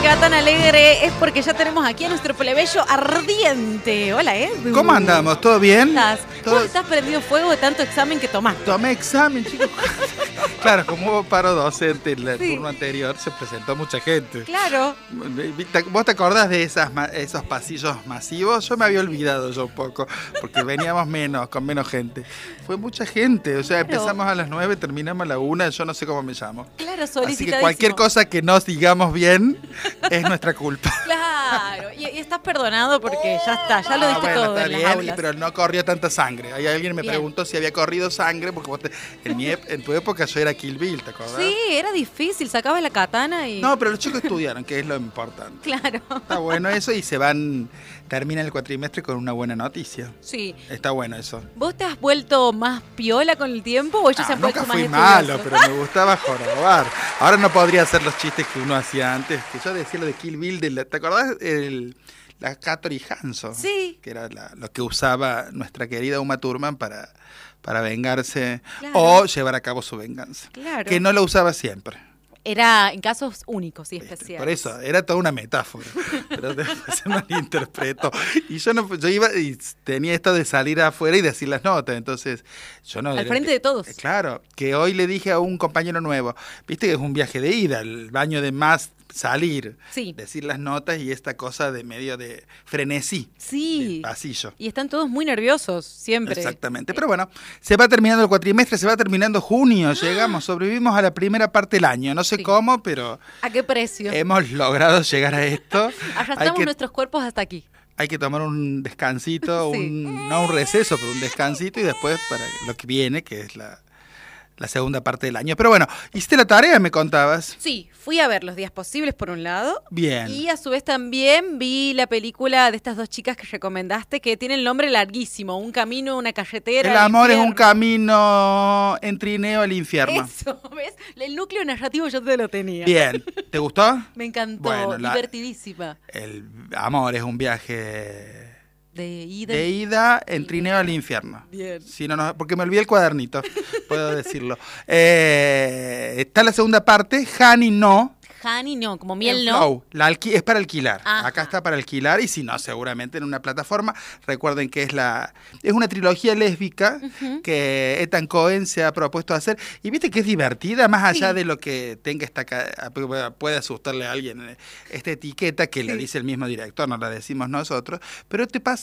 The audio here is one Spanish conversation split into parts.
música tan alegre es porque ya tenemos aquí a nuestro plebeyo ardiente. Hola, Edu. ¿Cómo andamos? ¿Todo bien? ¿Vos estás prendido fuego de tanto examen que tomaste? Tomé examen, chicos. Claro, como hubo paro docente en el turno anterior, se presentó mucha gente. Claro. ¿Vos te acordás de esos pasillos masivos? Yo me había olvidado un poco, porque veníamos con menos gente. Fue mucha gente, o sea, empezamos a las 9, terminamos a la 1, yo no sé cómo me llamo. Claro, solicitadísimo. Así que cualquier cosa que nos digamos bien es nuestra culpa. Claro, y estás perdonado porque ya está, ya lo diste todo en las aulas. Pero no corrió tanta sangre. Hay alguien me preguntó si había corrido sangre, porque en tu época yo era Kill Bill, ¿te acordás? Sí, era difícil, sacabas la katana y... No, pero los chicos estudiaron, que es lo importante. Claro. Está bueno eso y terminan el cuatrimestre con una buena noticia. Sí. Está bueno eso. ¿Vos te has vuelto más piola con el tiempo o ellos se han vuelto más estudiosos? Nunca fui malo, pero me gustaba jorobar. Ahora no podría hacer los chistes que uno hacía antes, que yo decía lo de Kill Bill, ¿te acordás? La Kattori Hanzo. Sí. Que era lo que usaba nuestra querida Uma Thurman para vengarse, claro, o llevar a cabo su venganza. Claro. Que no lo usaba siempre. Era en casos únicos y especiales. Por eso, era toda una metáfora. Pero después se malinterpretó. Y yo iba y tenía esto de salir afuera y decir las notas. Entonces, yo no. Al frente de todos. Claro, que hoy le dije a un compañero nuevo, viste que es un viaje de ida, el baño de más salir, sí, decir las notas y esta cosa de medio de frenesí, sí, de pasillo. Y están todos muy nerviosos, siempre. Exactamente, pero bueno, se va terminando el cuatrimestre, se va terminando junio, sobrevivimos a la primera parte del año, no sé cómo, pero... ¿A qué precio? Hemos logrado llegar a esto. Arrastramos nuestros cuerpos hasta aquí. Hay que tomar un descansito, no un receso, pero un descansito y después para lo que viene, que es la segunda parte del año. Pero bueno, ¿hiciste la tarea, me contabas? Sí, fui a ver Los días posibles por un lado. Bien. Y a su vez también vi la película de estas dos chicas que recomendaste, que tiene el nombre larguísimo, Un camino, una carretera. El amor es un camino en trineo al infierno. Eso, ¿ves? El núcleo narrativo yo te lo tenía. Bien, ¿te gustó? Me encantó, divertidísima. El amor es un viaje... De ida en trineo al infierno. Bien. Si no, porque me olvidé el cuadernito, puedo decirlo. Está la segunda parte, Honey no. Honey no, como miel no. Es para alquilar. Ajá. Acá está para alquilar y si no, seguramente en una plataforma. Recuerden que es una trilogía lésbica que Ethan Coen se ha propuesto hacer. Y viste que es divertida, más allá de lo que tenga puede asustarle a alguien esta etiqueta que le dice el mismo director, no la decimos nosotros. Pero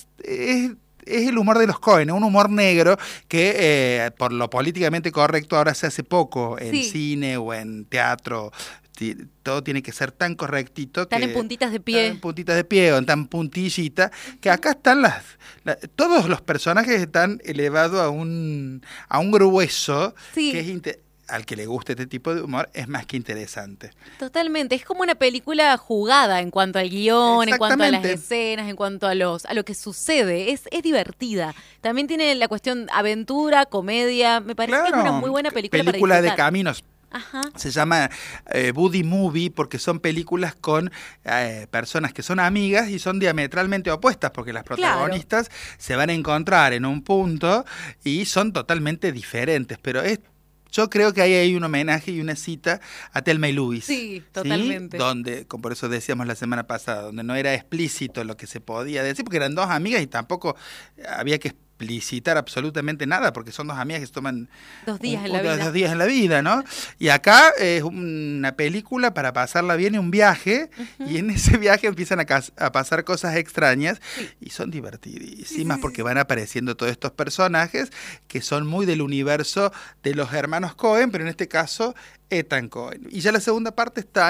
es el humor de los Coen, un humor negro que por lo políticamente correcto ahora se hace poco en cine o en teatro. Todo tiene que ser tan correctito. Tan en puntitas de pie. Tan en puntitas de pie o en tan puntillita, que acá están todos los personajes están elevados a un grueso que al que le guste este tipo de humor es más que interesante. Totalmente, es como una película jugada en cuanto al guión, en cuanto a las escenas, en cuanto a lo que sucede, es divertida. También tiene la cuestión aventura, comedia, me parece que es una muy buena película para disfrutar. De caminos. Ajá. Se llama Buddy Movie porque son películas con personas que son amigas y son diametralmente opuestas porque las protagonistas se van a encontrar en un punto y son totalmente diferentes, pero yo creo que ahí hay un homenaje y una cita a Thelma y Louise. Sí, totalmente. Donde, por eso decíamos la semana pasada, donde no era explícito lo que se podía decir, porque eran dos amigas y tampoco había que explicitar absolutamente nada, porque son dos amigas que se toman 2 días en la vida, ¿no? Y acá es una película para pasarla bien en un viaje, y en ese viaje empiezan a pasar cosas extrañas, y son divertidísimas, porque van apareciendo todos estos personajes que son muy del universo de los hermanos Coen, pero en este caso Ethan Coen. Y ya la segunda parte está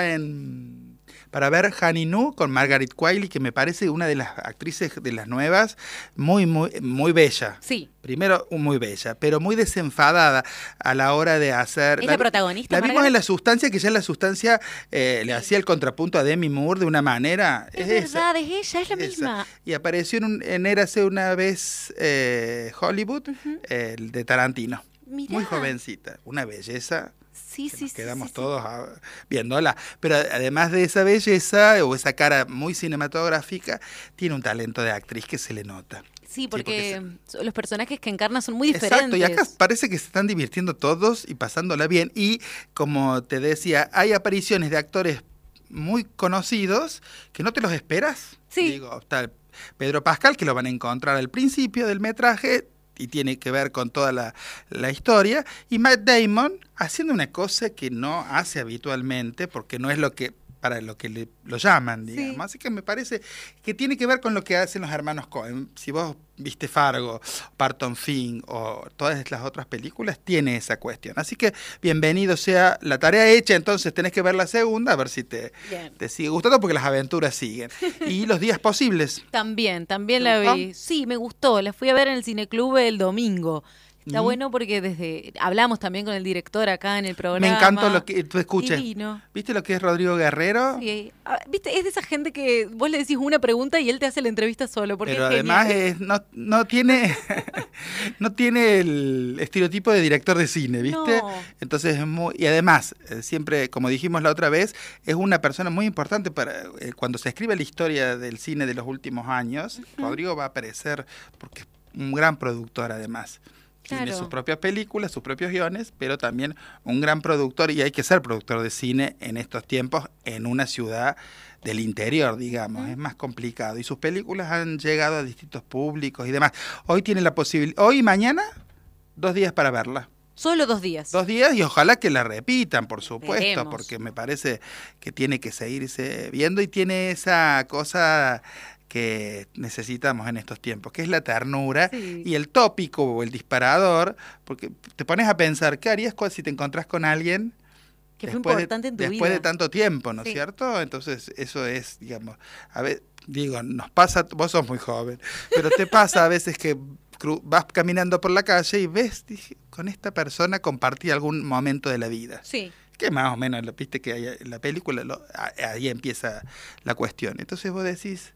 para ver Honey No con Margaret Qualley, que me parece una de las actrices de las nuevas, muy, muy, muy bella. Sí. Primero, muy bella, pero muy desenfadada a la hora de hacer... ¿Es la protagonista? La vimos Margaret? en La Sustancia, que ya en La Sustancia le hacía el contrapunto a Demi Moore de una manera... Es verdad, es ella, es la misma. Y apareció en Érase una vez Hollywood, el de Tarantino. Mirá. Muy jovencita, una belleza... Sí, quedamos todos viéndola. Pero además de esa belleza o esa cara muy cinematográfica, tiene un talento de actriz que se le nota. Sí, porque los personajes que encarna son muy diferentes. Exacto, y acá parece que se están divirtiendo todos y pasándola bien. Y como te decía, hay apariciones de actores muy conocidos que no te los esperas. Sí. Digo, está Pedro Pascal, que lo van a encontrar al principio del metraje y tiene que ver con toda la historia, y Matt Damon haciendo una cosa que no hace habitualmente, porque no es lo que para lo que lo llaman, digamos. Sí. Así que me parece que tiene que ver con lo que hacen los hermanos Coen. Si vos viste Fargo, Barton Fink o todas las otras películas, tiene esa cuestión. Así que bienvenido sea la tarea hecha, entonces tenés que ver la segunda, a ver si te sigue gustando, porque las aventuras siguen. Y Los días posibles. También la vi. Sí, me gustó. La fui a ver en el Cineclub el domingo. Está bueno porque hablamos también con el director acá en el programa. Me encantó lo que tú escuches. Divino. ¿Viste lo que es Rodrigo Guerrero? Sí. ¿Viste? Es de esa gente que vos le decís una pregunta y él te hace la entrevista solo. Porque pero además no tiene no tiene el estereotipo de director de cine, ¿viste? No. Entonces y además, siempre, como dijimos la otra vez, es una persona muy importante para cuando se escribe la historia del cine de los últimos años. Rodrigo va a aparecer porque es un gran productor además. Claro. Tiene sus propias películas, sus propios guiones, pero también un gran productor, y hay que ser productor de cine en estos tiempos en una ciudad del interior, digamos, es más complicado. Y sus películas han llegado a distintos públicos y demás. Hoy tiene la posibilidad, hoy y mañana, 2 días para verla. Solo 2 días. 2 días y ojalá que la repitan, por supuesto, Veremos. porque me parece que tiene que seguirse viendo y tiene esa cosa que necesitamos en estos tiempos, que es la ternura y el tópico o el disparador, porque te pones a pensar, ¿qué harías si te encontrás con alguien que fue importante en tu vida? Después de tanto tiempo, ¿no es cierto? Entonces eso es, digamos, a ver, digo, nos pasa, vos sos muy joven, pero te pasa a veces que vas caminando por la calle y ves, con esta persona compartí algún momento de la vida. Sí. Que más o menos, viste que hay en la película, ahí empieza la cuestión. Entonces vos decís,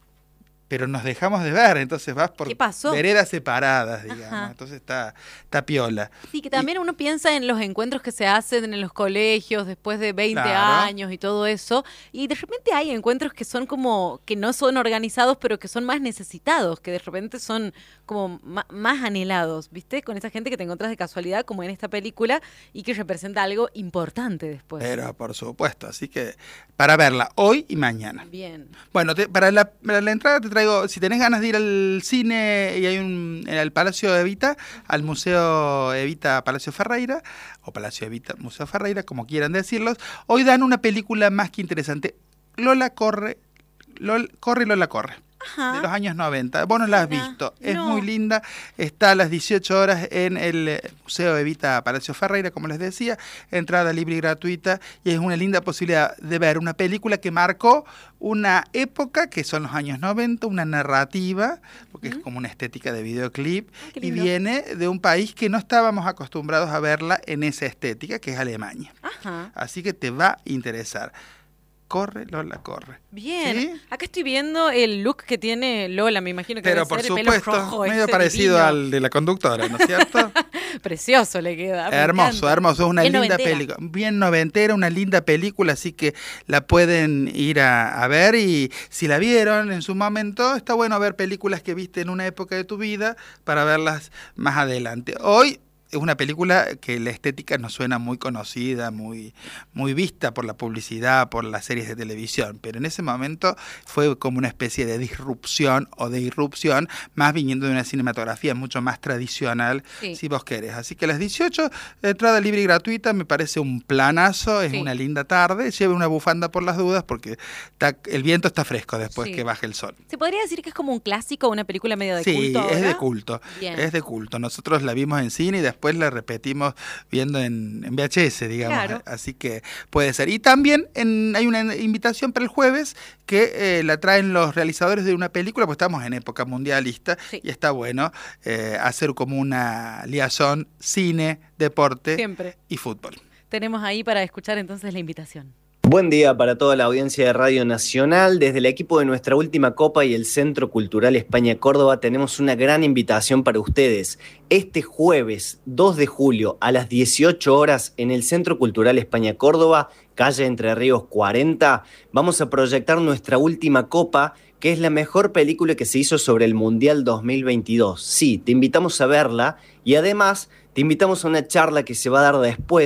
pero nos dejamos de ver, entonces vas por veredas separadas, digamos. Ajá. Entonces está piola. Sí, que también uno piensa en los encuentros que se hacen en los colegios después de 20 años y todo eso, y de repente hay encuentros que son como, que no son organizados, pero que son más necesitados, que de repente son como más anhelados, ¿viste? Con esa gente que te encontrás de casualidad, como en esta película, y que representa algo importante después. Pero por supuesto, así que para verla hoy y mañana. Bien. Bueno, para la entrada te traigo, si tenés ganas de ir al cine y hay al Palacio Evita, al Museo Evita Palacio Ferreira, o Palacio Evita Museo Ferreira, como quieran decirlos, hoy dan una película más que interesante, Lola corre, Lola corre. Ajá. De los años 90. Vos no la has visto. Es muy linda. Está a las 18 horas en el Museo Evita Palacio Ferreira, como les decía. Entrada libre y gratuita. Y es una linda posibilidad de ver una película que marcó una época, que son los años 90, una narrativa, porque es como una estética de videoclip. Y viene de un país que no estábamos acostumbrados a verla en esa estética, que es Alemania. Ajá. Así que te va a interesar. Corre, Lola, corre. Bien. ¿Sí? Acá estoy viendo el look que tiene Lola, me imagino que pero debe por ser supuesto, el pelo rojo. Medio parecido al de la conductora, ¿no es cierto? Precioso le queda. Hermoso, es una bien linda película. Bien noventera, una linda película, así que la pueden ir a ver, y si la vieron en su momento, está bueno ver películas que viste en una época de tu vida para verlas más adelante. Hoy es una película que la estética nos suena muy conocida, muy vista por la publicidad, por las series de televisión, pero en ese momento fue como una especie de disrupción o de irrupción, más viniendo de una cinematografía mucho más tradicional, si vos querés. Así que a las 18, entrada libre y gratuita, me parece un planazo, es una linda tarde, lleve una bufanda por las dudas porque el viento está fresco después que baje el sol. ¿Se podría decir que es como un clásico, una película medio de culto ahora? Sí, es de culto. Bien. Es de culto. Nosotros la vimos en cine y después la repetimos viendo en VHS, digamos. Claro. Así que puede ser. Y también hay una invitación para el jueves que la traen los realizadores de una película, pues estamos en época mundialista y está bueno hacer como una liazón cine, deporte y fútbol. Tenemos ahí para escuchar entonces la invitación. Buen día para toda la audiencia de Radio Nacional. Desde el equipo de Nuestra Última Copa y el Centro Cultural España Córdoba tenemos una gran invitación para ustedes. Este jueves 2 de julio a las 18 horas en el Centro Cultural España Córdoba, calle Entre Ríos 40, vamos a proyectar Nuestra Última Copa, que es la mejor película que se hizo sobre el Mundial 2022. Sí, te invitamos a verla y además te invitamos a una charla que se va a dar después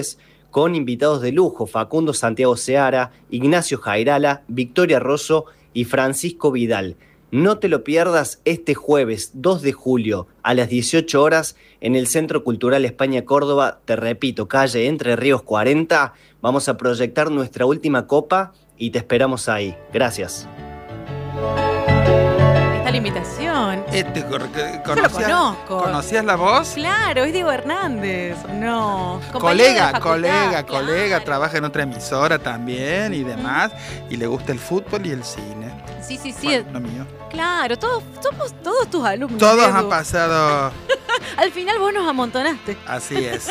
con invitados de lujo, Facundo Santiago Seara, Ignacio Jairala, Victoria Rosso y Francisco Vidal. No te lo pierdas este jueves 2 de julio a las 18 horas en el Centro Cultural España Córdoba, te repito, calle Entre Ríos 40. Vamos a proyectar nuestra última copa y te esperamos ahí. Gracias. Esta la invitación. Yo lo conozco. ¿Conocías la voz? Claro, es Diego Hernández. No. Colega, claro. trabaja en otra emisora también y demás. Y le gusta el fútbol y el cine. Sí. Bueno, lo mío. Claro, somos todos tus alumnos. Todos Edu. han pasado. Al final vos nos amontonaste. Así es.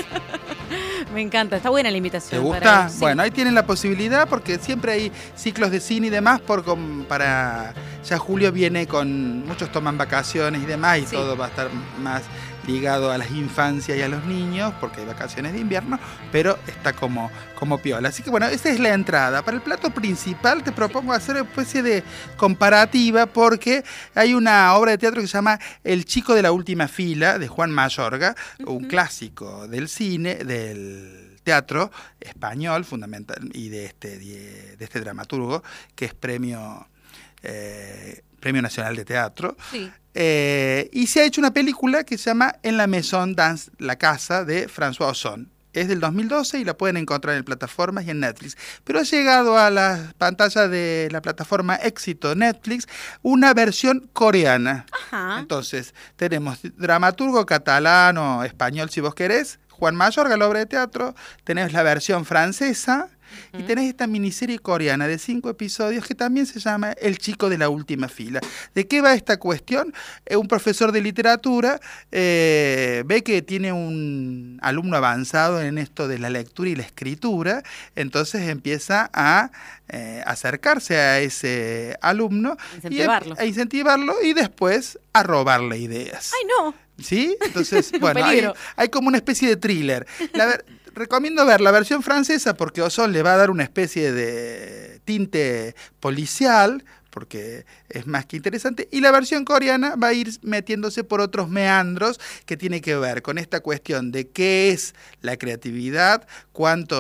Me encanta, está buena la invitación. ¿Te gusta? Sí. Bueno, ahí tienen la posibilidad porque siempre hay ciclos de cine y demás para... Ya julio viene con... Muchos toman vacaciones y demás y todo va a estar más ligado a las infancias y a los niños porque hay vacaciones de invierno, pero está como piola. Así que bueno, esa es la entrada. Para el plato principal te propongo hacer una especie de comparativa porque hay una obra de teatro que se llama El chico de la última fila de Juan Mayorga, un clásico del cine, del teatro español fundamental y de este dramaturgo que es Premio Nacional de Teatro. Sí. Y se ha hecho una película que se llama En la Maison Dance, la casa de François Ozon. Es del 2012 y la pueden encontrar en plataformas y en Netflix. Pero ha llegado a la pantalla de la plataforma Éxito Netflix una versión coreana. Ajá. Entonces, tenemos dramaturgo catalán o español si vos querés, Juan Mayorga, la obra de teatro, tenés la versión francesa, y tenés esta miniserie coreana de 5 episodios que también se llama El chico de la última fila. ¿De qué va esta cuestión? Un profesor de literatura ve que tiene un alumno avanzado en esto de la lectura y la escritura, entonces empieza a acercarse a ese alumno a incentivarlo y después a robarle ideas. ¡Ay, no! ¿Sí? Entonces, bueno, hay como una especie de thriller. Recomiendo ver la versión francesa porque Ozon le va a dar una especie de tinte policial, porque es más que interesante, y la versión coreana va a ir metiéndose por otros meandros que tiene que ver con esta cuestión de qué es la creatividad, cuánto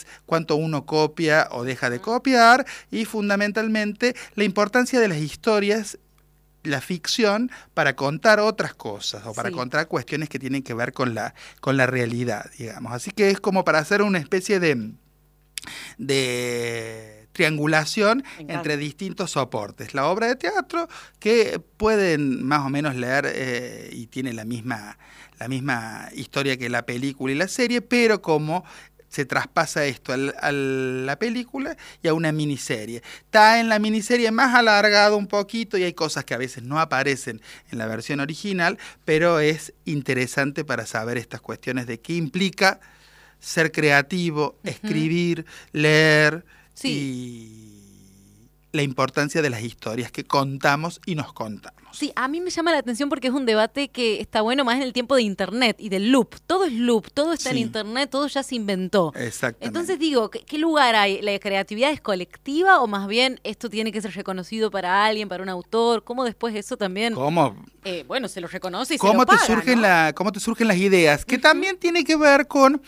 uno copia o deja de copiar, y fundamentalmente la importancia de las historias, la ficción, para contar otras cosas o para contar cuestiones que tienen que ver con la realidad, digamos. Así que es como para hacer una especie de triangulación entre distintos soportes. La obra de teatro que pueden más o menos leer y tiene la misma historia que la película y la serie, pero como se traspasa esto a la película y a una miniserie. Está en la miniserie más alargado un poquito y hay cosas que a veces no aparecen en la versión original, pero es interesante para saber estas cuestiones de qué implica ser creativo, escribir, leer y la importancia de las historias que contamos y nos contamos. Sí, a mí me llama la atención porque es un debate que está bueno más en el tiempo de Internet y del loop. Todo es loop, todo está en Internet, todo ya se inventó. Exactamente. Entonces digo, ¿qué lugar hay? ¿La creatividad es colectiva o más bien esto tiene que ser reconocido para alguien, para un autor? ¿Cómo después eso también? ¿Cómo? Bueno, se lo reconoce y ¿Cómo se lo paga, ¿Cómo te surgen las ideas? Que también tiene que ver con...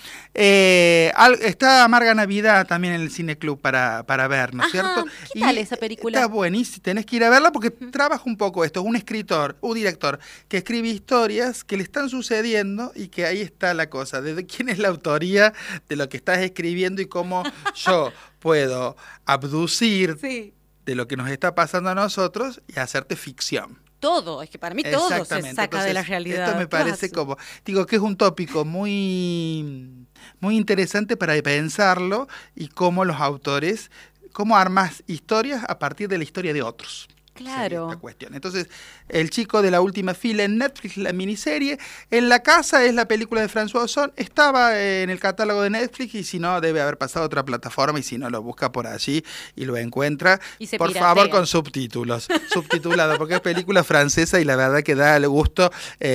está Amarga Navidad también en el Cine Club para ver, ¿no es cierto? ¿Qué tal esa película? Está buenísima, tenés que ir a verla porque trabaja un poco esto. Es un escritor, un director que escribe historias que le están sucediendo y que ahí está la cosa, de quién es la autoría de lo que estás escribiendo y cómo yo puedo abducir de lo que nos está pasando a nosotros y hacerte ficción. Todo, es que para mí todo se saca. Entonces, de la realidad. Esto me parece como, digo que es un tópico muy, muy interesante para pensarlo y cómo los autores, cómo armas historias a partir de la historia de otros. Claro. Esta cuestión. Entonces, El chico de la última fila en Netflix, la miniserie. En la casa es la película de François Ozon. Estaba en el catálogo de Netflix y si no, debe haber pasado a otra plataforma y si no, lo busca por allí y lo encuentra. Y se por piratea. favor, con subtítulos. Subtitulado, porque es película francesa y la verdad que da el gusto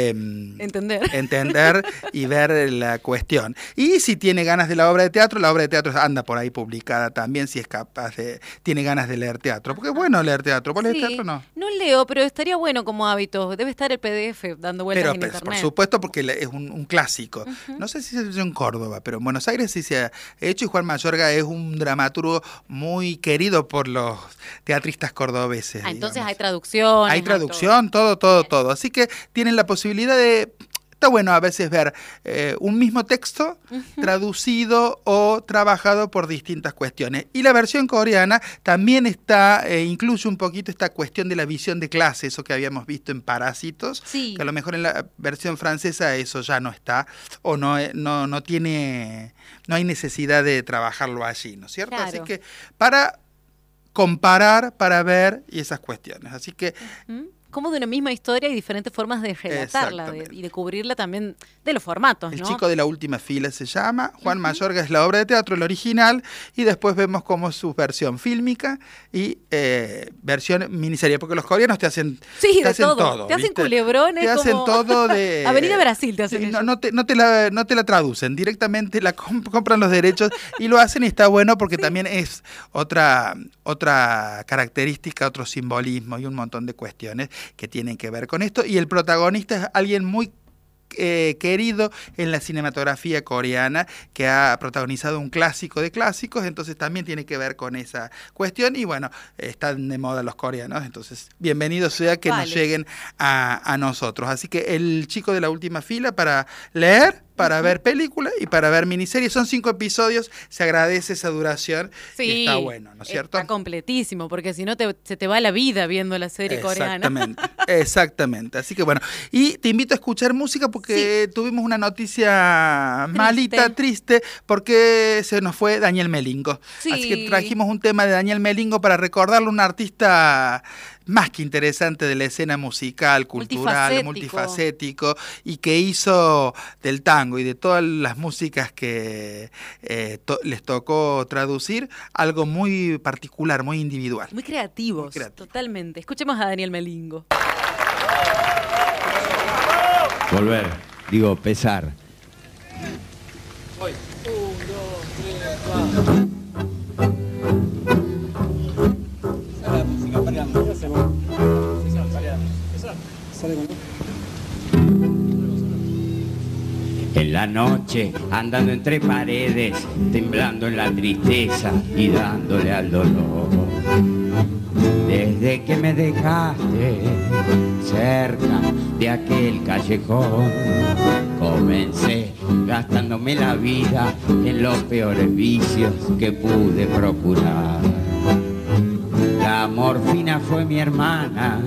entender y ver la cuestión. Y si tiene ganas de la obra de teatro anda por ahí publicada también, si es capaz tiene ganas de leer teatro. Porque es bueno leer teatro. ¿Vos lees teatro? leerlo o no? No leo, pero estaría bueno como hábito. Debe estar el PDF dando vueltas en internet. Por supuesto, porque es un clásico. No sé si se hizo en Córdoba, pero en Buenos Aires sí se ha hecho, y Juan Mayorga es un dramaturgo muy querido por los teatristas cordobeses. Entonces hay traducción. Hay traducción, todo. Así que tienen la posibilidad de... Está bueno a veces ver un mismo texto traducido o trabajado por distintas cuestiones. Y la versión coreana también incluye un poquito esta cuestión de la visión de clase, eso que habíamos visto en Parásitos, que a lo mejor en la versión francesa eso ya no está, o no hay necesidad de trabajarlo allí, ¿no es cierto? Claro. Así que para comparar, para ver y esas cuestiones. Así que... Como de una misma historia y diferentes formas de relatarla y de cubrirla también de los formatos, El ¿no? chico de la última fila se llama. Juan Mayorga es la obra de teatro, el original, y después vemos como su versión fílmica y versión miniserie, porque los coreanos te hacen todo. Te hacen culebrones. Te hacen todo de... Avenida Brasil te hacen ellos. No te la traducen, directamente la compran los derechos y lo hacen, y está bueno porque también es otra característica, otro simbolismo y un montón de cuestiones que tienen que ver con esto, y el protagonista es alguien muy querido en la cinematografía coreana, que ha protagonizado un clásico de clásicos, entonces también tiene que ver con esa cuestión, y bueno, están de moda los coreanos, entonces bienvenido sea que nos lleguen a nosotros. Así que el chico de la última fila para leer, para ver películas y para ver miniseries. Son 5 episodios, se agradece esa duración y está bueno, ¿no es cierto? Está completísimo, porque si no se te va la vida viendo la serie coreana. Exactamente. Así que bueno, y te invito a escuchar música porque tuvimos una noticia malita, triste, porque se nos fue Daniel Melingo. Así que trajimos un tema de Daniel Melingo para recordarle, un artista más que interesante de la escena musical, cultural, multifacético, y que hizo del tango y de todas las músicas que les tocó traducir algo muy particular, muy individual. Muy creativos, totalmente. Escuchemos a Daniel Melingo. Pesar. Voy. 1, 2, 3, 4. La música variando. ¿Qué hacemos? En la noche, andando entre paredes, temblando en la tristeza y dándole al dolor. Desde que me dejaste cerca de aquel callejón, comencé gastándome la vida en los peores vicios que pude procurar. La morfina fue mi hermana,